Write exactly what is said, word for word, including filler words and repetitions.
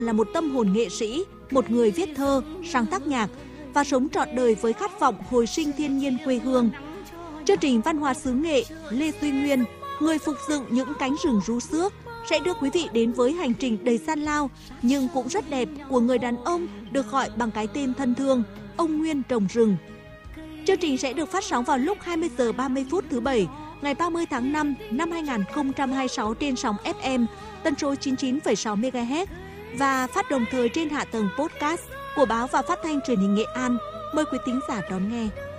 là một tâm hồn nghệ sĩ, một người viết thơ, sáng tác nhạc và sống trọn đời với khát vọng hồi sinh thiên nhiên quê hương. Chương trình Văn hóa xứ Nghệ, Lê Duy Nguyên, người phục dựng những cánh rừng rú xước, sẽ đưa quý vị đến với hành trình đầy gian lao nhưng cũng rất đẹp của người đàn ông được gọi bằng cái tên thân thương, ông Nguyên trồng rừng. Chương trình sẽ được phát sóng vào lúc hai mươi giờ ba mươi phút thứ Bảy, ngày ba mươi tháng năm năm hai nghìn không trăm hai mươi sáu trên sóng ép em tần số chín mươi chín phẩy sáu mê ga héc và phát đồng thời trên hạ tầng podcast của Báo và Phát thanh Truyền hình Nghệ An. Mời quý thính giả đón nghe.